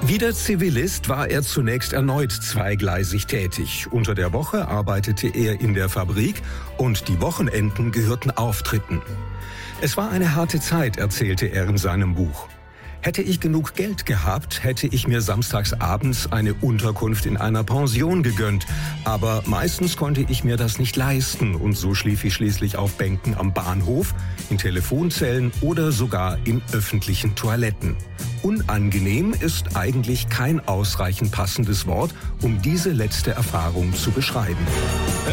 Wie der Zivilist war er zunächst erneut zweigleisig tätig. Unter der Woche arbeitete er in der Fabrik und die Wochenenden gehörten Auftritten. Es war eine harte Zeit, erzählte er in seinem Buch. Hätte ich genug Geld gehabt, hätte ich mir samstags abends eine Unterkunft in einer Pension gegönnt. Aber meistens konnte ich mir das nicht leisten und so schlief ich schließlich auf Bänken am Bahnhof, in Telefonzellen oder sogar in öffentlichen Toiletten. Unangenehm ist eigentlich kein ausreichend passendes Wort, um diese letzte Erfahrung zu beschreiben.